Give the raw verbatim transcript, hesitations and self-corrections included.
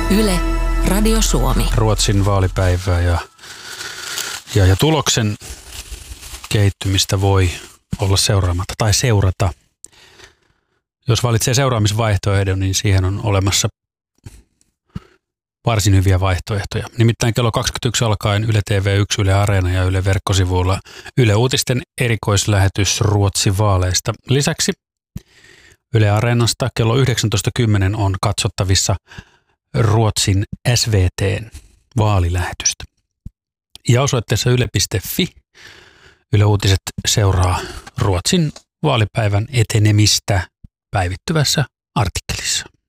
Yle, Radio Suomi. Ruotsin vaalipäivää ja, ja, ja tuloksen kehittymistä voi olla seuraamatta tai seurata. Jos valitsee seuraamisvaihtoehdon, niin siihen on olemassa varsin hyviä vaihtoehtoja. Nimittäin kello kaksikymmentäyksi alkaen Yle T V yksi, Yle Areena ja Yle verkkosivuilla Yle Uutisten erikoislähetys Ruotsin vaaleista. Lisäksi Yle Areenasta kello yhdeksäntoista kymmenen on katsottavissa Ruotsin S V T:n vaalilähetystä. Ja osoitteessa yle piste fi Yle Uutiset seuraa Ruotsin vaalipäivän etenemistä päivittyvässä artikkelissa.